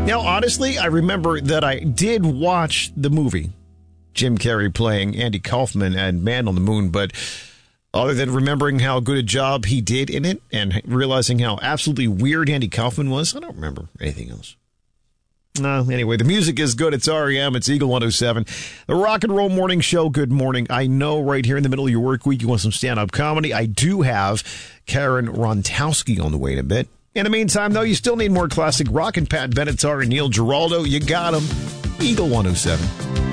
Now, honestly, I remember that I did watch the movie, Jim Carrey playing Andy Kaufman and Man on the Moon, but other than remembering how good a job he did in it and realizing how absolutely weird Andy Kaufman was, I don't remember anything else. No, anyway, the music is good. It's REM. It's Eagle 107. The Rock and Roll Morning Show. Good morning. I know right here in the middle of your work week, you want some stand-up comedy. I do have Karen Rontowski on the way in a bit. In the meantime, though, you still need more classic rock, and Pat Benatar and Neil Giraldo. You got them. Eagle 107.